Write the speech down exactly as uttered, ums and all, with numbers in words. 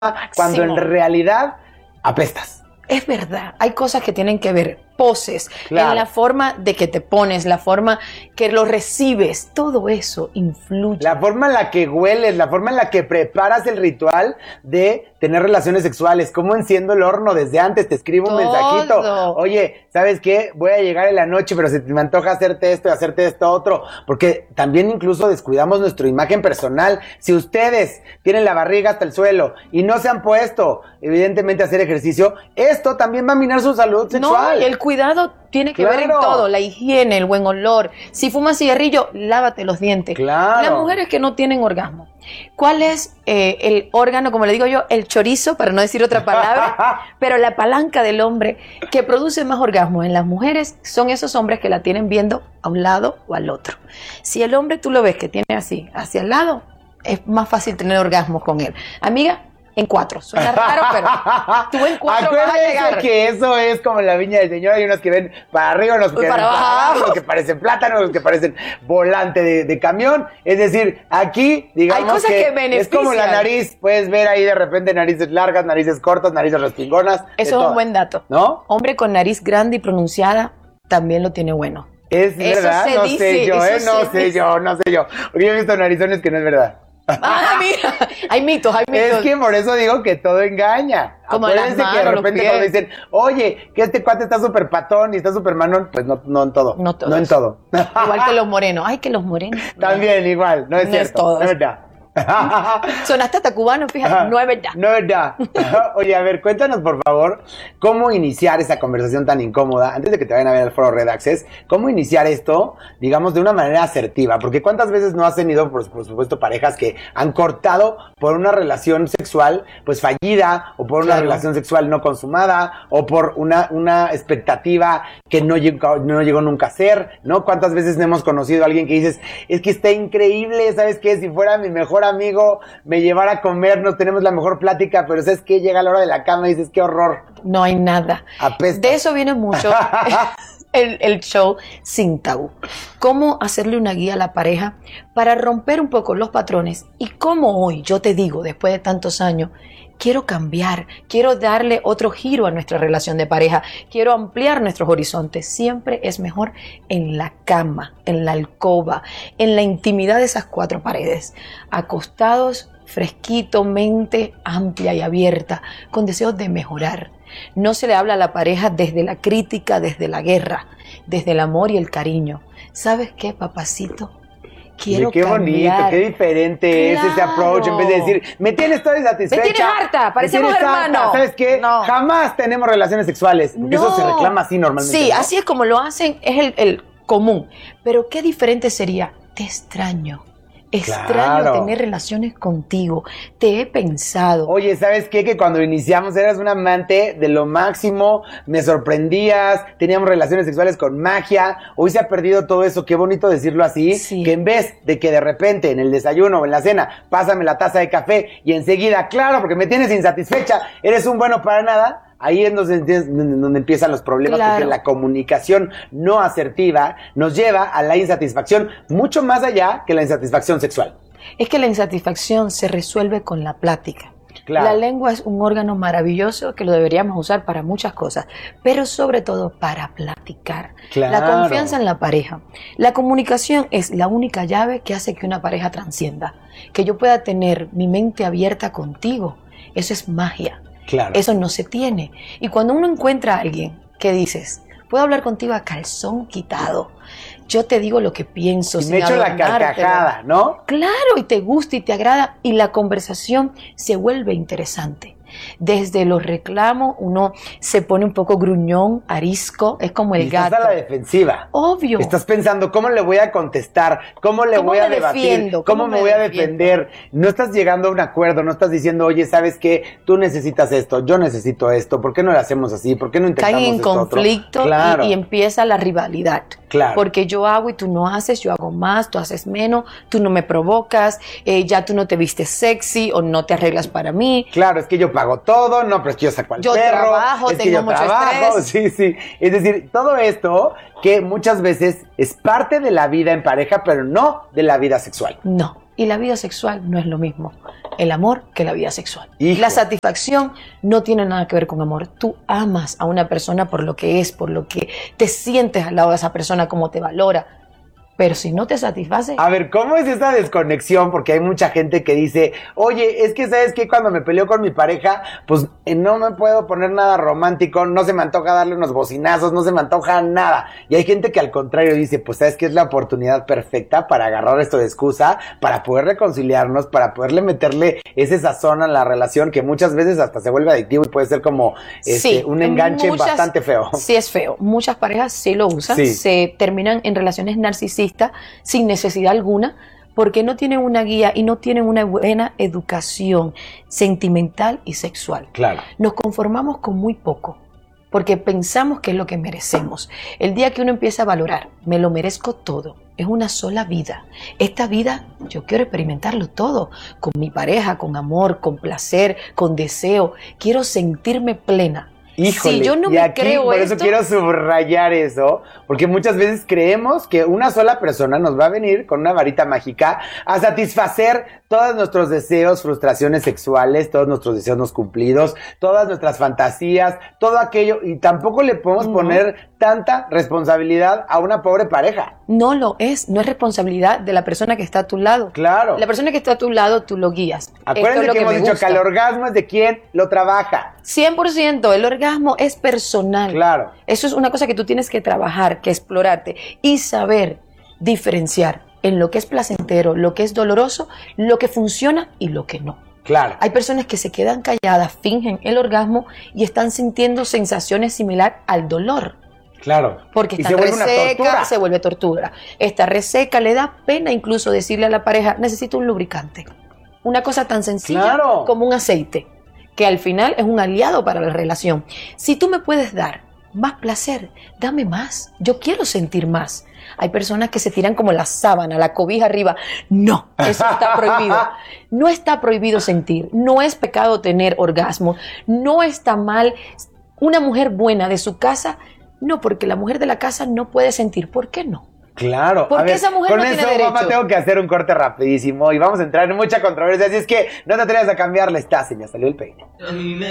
cuando en realidad apestas. Es verdad, hay cosas que tienen que ver, poses, Claro. en la forma de que te pones, la forma que lo recibes, todo eso influye. La forma en la que hueles, la forma en la que preparas el ritual de tener relaciones sexuales, cómo enciendo el horno desde antes, te escribo un Todo. mensajito. Oye, ¿sabes qué? Voy a llegar en la noche, pero se me antoja hacerte esto y hacerte esto otro. Porque también incluso descuidamos nuestra imagen personal. Si ustedes tienen la barriga hasta el suelo y no se han puesto, evidentemente, a hacer ejercicio, esto también va a minar su salud sexual. No, y el cuidado tiene que ver en Claro. todo, la higiene, el buen olor. Si fumas cigarrillo, lávate los dientes. Claro. Las mujeres que no tienen orgasmo, ¿cuál es eh, el órgano, como le digo yo, el chorizo, para no decir otra palabra, pero la palanca del hombre que produce más orgasmo en las mujeres son esos hombres que la tienen viendo a un lado o al otro? Si el hombre tú lo ves que tiene así, hacia el lado, es más fácil tener orgasmos con él. Amiga, en cuatro. Suena raro, pero tú en cuatro vas a Acuérdense llegar. que eso es como en la viña del Señor. Hay unos que ven para arriba, unos que Uy, ven para para abajo, abajo. unos que parecen plátanos, los que parecen volante de, de camión. Es decir, aquí, digamos Hay cosas que, que es benefician. como la nariz. Puedes ver ahí de repente narices largas, narices cortas, narices respingonas. de Eso es todas, un buen dato. ¿no? Hombre con nariz grande y pronunciada también lo tiene bueno. Es Eso verdad, se no dice, sé yo, eso ¿eh? No se sé dice. yo, no sé yo. Porque yo he visto narizones que no es verdad. Ah, mira, hay mitos, hay mitos. Es que por eso digo que todo engaña. Como las Acuérdense que de manos, los repente pies. cuando dicen, oye, que este cuate está súper patón y está súper manón, pues no, no en todo. No todos. No en todo. Igual que los morenos. Ay, que los morenos. También igual, no es No es cierto. todos. No es verdad. Sonaste hasta cubano, fíjate, no es verdad. No es verdad. Oye, a ver, cuéntanos por favor cómo iniciar esa conversación tan incómoda antes de que te vayan a ver al foro Red Access. ¿Cómo iniciar esto, digamos, de una manera asertiva? Porque cuántas veces no has tenido, por, por supuesto, parejas que han cortado por una relación sexual, pues fallida, o por una Claro. relación sexual no consumada, o por una, una expectativa que no llegó, no llegó nunca a ser, ¿no? ¿Cuántas veces hemos conocido a alguien que dices, es que está increíble, ¿sabes qué? Si fuera mi mejor amigo, me llevara a comer, nos tenemos la mejor plática, pero ¿sabes qué? Llega la hora de la cama y dices, qué horror, No hay nada. apesta. De eso viene mucho el, el show Sin Tabú. Cómo hacerle una guía a la pareja para romper un poco los patrones y cómo hoy, yo te digo, después de tantos años, quiero cambiar, quiero darle otro giro a nuestra relación de pareja, quiero ampliar nuestros horizontes. Siempre es mejor en la cama, en la alcoba, en la intimidad de esas cuatro paredes, acostados, fresquito, mente amplia y abierta, con deseos de mejorar. No se le habla a la pareja desde la crítica, desde la guerra, desde el amor y el cariño. ¿Sabes qué, papacito? Quiero Oye, qué cambiar. bonito, qué diferente es ese Claro. approach. En vez de decir, me tienes toda insatisfecha. Me tienes harta, parecemos me tienes harta". hermanos. ¿Sabes qué? No. Jamás tenemos relaciones sexuales. Porque No. eso se reclama así normalmente. Sí, ¿no? así es como lo hacen, es el, el común. Pero qué diferente sería, te extraño. Extraño Claro. tener relaciones contigo. Te he pensado. Oye, ¿sabes qué? Que cuando iniciamos eras un amante de lo máximo, me sorprendías, teníamos relaciones sexuales con magia, hoy se ha perdido todo eso, qué bonito decirlo así, Sí. que en vez de que de repente en el desayuno o en la cena, pásame la taza de café y enseguida, claro, porque me tienes insatisfecha, eres un bueno para nada. Ahí es donde, donde empiezan los problemas, Claro. porque la comunicación no asertiva nos lleva a la insatisfacción mucho más allá que la insatisfacción sexual. Es que la insatisfacción se resuelve con la plática. Claro. La lengua es un órgano maravilloso que lo deberíamos usar para muchas cosas, pero sobre todo para platicar. Claro. La confianza en la pareja. La comunicación es la única llave que hace que una pareja transcienda. Que yo pueda tener mi mente abierta contigo. Eso es magia. Claro. Eso no se tiene. Y cuando uno encuentra a alguien que dices, puedo hablar contigo a calzón quitado, yo te digo lo que pienso. Y sin me echo la adornártelo. carcajada, ¿no? Claro, y te gusta y te agrada y la conversación se vuelve interesante. Desde los reclamos uno se pone un poco gruñón, arisco, es como el Y estás gato. a la defensiva. Obvio. Estás pensando, ¿cómo le voy a contestar? ¿Cómo le ¿Cómo voy a me debatir? defiendo? ¿Cómo, ¿Cómo me me voy a defiendo? defender? No estás llegando a un acuerdo, no estás diciendo, oye, ¿sabes qué? Tú necesitas esto, yo necesito esto, ¿por qué no lo hacemos así? ¿Por qué no intentamos Caen en esto otro? conflicto Claro. y, y empieza la rivalidad. Claro. Porque yo hago y tú no haces, yo hago más, tú haces menos, tú no me provocas, eh, ya tú no te vistes sexy o no te arreglas para mí. Claro, es que yo pago todo, no, pero es que yo saco al Yo perro, trabajo, es que tengo yo mucho trabajo, estrés. sí, sí. Es decir, todo esto que muchas veces es parte de la vida en pareja, pero no de la vida sexual. No. Y la vida sexual no es lo mismo el amor que la vida sexual. Hijo. La satisfacción no tiene nada que ver con amor. Tú amas a una persona por lo que es, por lo que te sientes al lado de esa persona, cómo te valora. Pero si no te satisface... A ver, ¿cómo es esa desconexión? Porque hay mucha gente que dice, oye, es que ¿sabes qué? Cuando me peleo con mi pareja, pues eh, no me puedo poner nada romántico, no se me antoja darle unos bocinazos, no se me antoja nada. Y hay gente que al contrario dice, pues ¿sabes qué? Es la oportunidad perfecta para agarrar esto de excusa, para poder reconciliarnos, para poderle meterle ese sazón a la relación que muchas veces hasta se vuelve adictivo y puede ser como este, sí, un enganche muchas, bastante feo. Sí, es feo. Muchas parejas sí lo usan, Sí. se terminan en relaciones narcisistas sin necesidad alguna, porque no tienen una guía y no tienen una buena educación sentimental y sexual. Claro. Nos conformamos con muy poco, porque pensamos que es lo que merecemos. El día que uno empieza a valorar, me lo merezco todo, es una sola vida. Esta vida yo quiero experimentarlo todo, con mi pareja, con amor, con placer, con deseo. Quiero sentirme plena. Híjole, si yo no y me aquí, creo por esto, eso quiero subrayar eso, porque muchas veces creemos que una sola persona nos va a venir con una varita mágica a satisfacer todos nuestros deseos, frustraciones sexuales, todos nuestros deseos no cumplidos, todas nuestras fantasías, todo aquello, y tampoco le podemos No. poner tanta responsabilidad a una pobre pareja. no lo es, no es responsabilidad de la persona que está a tu lado. Claro. La persona que está a tu lado, tú lo guías. Acuérdense Esto es lo que, que hemos me dicho gusta. que el orgasmo es de quien lo trabaja. cien por ciento, el orgasmo es personal. Claro. Eso es una cosa que tú tienes que trabajar, que explorarte y saber diferenciar en lo que es placentero, lo que es doloroso, lo que funciona y lo que no. Claro. Hay personas que se quedan calladas, fingen el orgasmo y están sintiendo sensaciones similares al dolor. Claro. Porque Y está se vuelve una reseca, tortura. se vuelve tortura. Está reseca, le da pena incluso decirle a la pareja, necesito un lubricante. Una cosa tan sencilla Claro. como un aceite, que al final es un aliado para la relación. Si tú me puedes dar más placer, dame más. Yo quiero sentir más. Hay personas que se tiran como la sábana, la cobija arriba. No, eso está prohibido. No está prohibido sentir. No es pecado tener orgasmo. No está mal una mujer buena de su casa. No, porque la mujer de la casa no puede sentir. ¿Por qué no? Claro. ¿Por A qué ver, esa mujer con no eso, tiene derecho? mamá, tengo que hacer un corte rapidísimo y vamos a entrar en mucha controversia. Así es que no te atrevas a cambiarle. Estás, y ya salió el peine. A mí me